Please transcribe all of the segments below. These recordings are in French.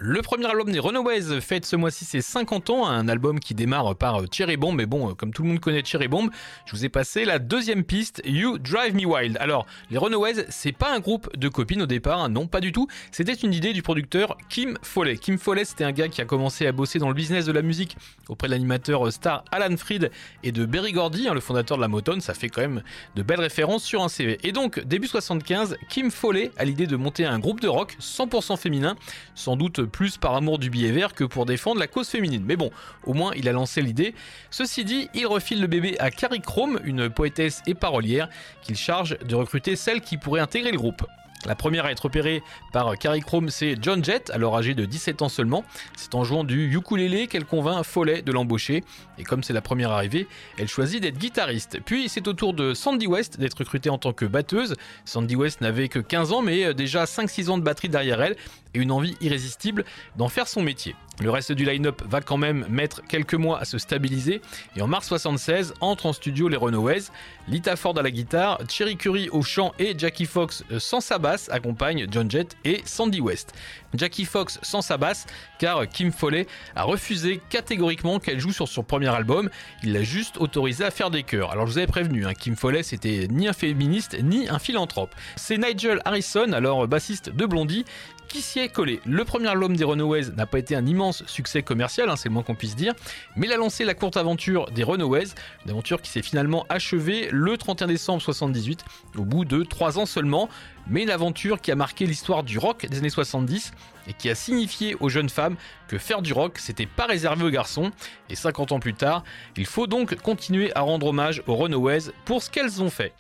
Le premier album des Runaways fête ce mois-ci ses 50 ans, un album qui démarre par Cherry Bomb, mais bon, comme tout le monde connaît Cherry Bomb, je vous ai passé la deuxième piste, You Drive Me Wild. Alors, les Runaways, c'est pas un groupe de copines au départ, hein, non, pas du tout, c'était une idée du producteur Kim Fowley. Kim Fowley, c'était un gars qui a commencé à bosser dans le business de la musique auprès de l'animateur star Alan Freed et de Berry Gordy, hein, le fondateur de la Motown, ça fait quand même de belles références sur un CV. Et donc, début 75, Kim Fowley a l'idée de monter un groupe de rock 100% féminin, sans doute plus par amour du billet vert que pour défendre la cause féminine. Mais bon, au moins il a lancé l'idée. Ceci dit, il refile le bébé à Carrie Chrome, une poétesse et parolière, qu'il charge de recruter celle qui pourrait intégrer le groupe. La première à être opérée par Carrie Chrome, c'est Joan Jett, alors âgée de 17 ans seulement. C'est en jouant du ukulélé qu'elle convainc Fowley de l'embaucher. Et comme c'est la première arrivée, elle choisit d'être guitariste. Puis c'est au tour de Sandy West d'être recrutée en tant que batteuse. Sandy West n'avait que 15 ans, mais déjà 5-6 ans de batterie derrière elle et une envie irrésistible d'en faire son métier. Le reste du line-up va quand même mettre quelques mois à se stabiliser et en mars 76 entre en studio les Runaways. Lita Ford à la guitare, Cherie Currie au chant et Jackie Fox sans sa basse accompagnent Joan Jett et Sandy West. Jackie Fox sans sa basse car Kim Fowley a refusé catégoriquement qu'elle joue sur son premier album, il l'a juste autorisée à faire des chœurs. Alors je vous avais prévenu, hein, Kim Fowley c'était ni un féministe ni un philanthrope. C'est Nigel Harrison, alors bassiste de Blondie, qui s'y est collé. Le premier album des Runaways n'a pas été un immense succès commercial, hein, c'est le moins qu'on puisse dire, mais il a lancé la courte aventure des Runaways, une aventure qui s'est finalement achevée le 31 décembre 78, au bout de 3 ans seulement, mais une aventure qui a marqué l'histoire du rock des années 70 et qui a signifié aux jeunes femmes que faire du rock, c'était pas réservé aux garçons, et 50 ans plus tard, il faut donc continuer à rendre hommage aux Runaways pour ce qu'elles ont fait.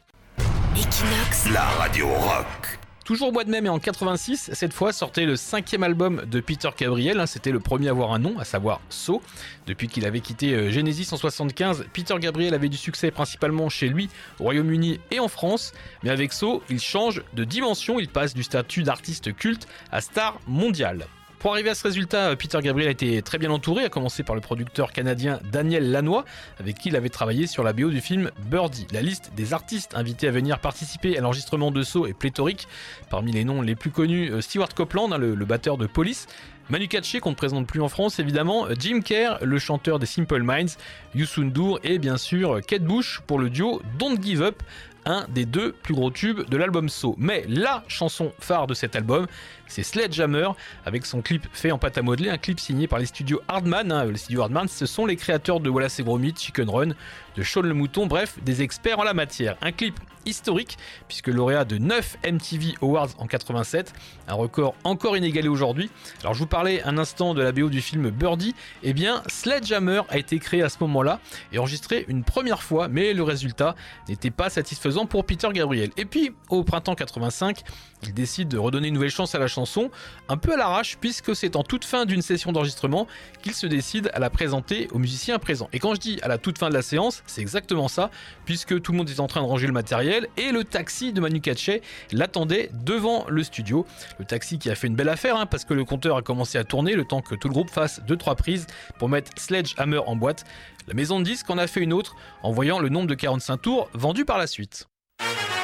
Equinox, la radio rock. Toujours au mois de mai, mais en 86, cette fois sortait le 5e album de Peter Gabriel, hein, c'était le premier à avoir un nom, à savoir So. Depuis qu'il avait quitté Genesis en 75, Peter Gabriel avait du succès principalement chez lui, au Royaume-Uni et en France, mais avec So, il change de dimension, il passe du statut d'artiste culte à star mondiale. Pour arriver à ce résultat, Peter Gabriel a été très bien entouré, à commencer par le producteur canadien Daniel Lanois, avec qui il avait travaillé sur la BO du film Birdie. La liste des artistes invités à venir participer à l'enregistrement de So est pléthorique. Parmi les noms les plus connus, Stewart Copeland, le batteur de Police, Manu Katché, qu'on ne présente plus en France évidemment, Jim Kerr, le chanteur des Simple Minds, Youssou N'Dour et bien sûr Kate Bush pour le duo Don't Give Up, un des 2 plus gros tubes de l'album So. Mais la chanson phare de cet album, c'est Sledgehammer, avec son clip fait en pâte à modeler, un clip signé par les studios Hardman. Hein. Les studios Hardman, ce sont les créateurs de Wallace et Gromit, Chicken Run, de Shaun le Mouton, bref, des experts en la matière. Un clip historique, puisque lauréat de 9 MTV Awards en 87, un record encore inégalé aujourd'hui. Alors je vous parlais un instant de la BO du film Birdie, eh bien Sledgehammer a été créé à ce moment-là et enregistré une première fois, mais le résultat n'était pas satisfaisant pour Peter Gabriel. Et puis au printemps 85, il décide de redonner une nouvelle chance à la chanson, un peu à l'arrache, puisque c'est en toute fin d'une session d'enregistrement qu'il se décide à la présenter aux musiciens présents. Et quand je dis à la toute fin de la séance, c'est exactement ça, puisque tout le monde est en train de ranger le matériel et le taxi de Manu Katché l'attendait devant le studio. Le taxi qui a fait une belle affaire, hein, parce que le compteur a commencé à tourner le temps que tout le groupe fasse 2-3 prises pour mettre Sledgehammer en boîte. La maison de disques en a fait une autre en voyant le nombre de 45 tours vendus par la suite.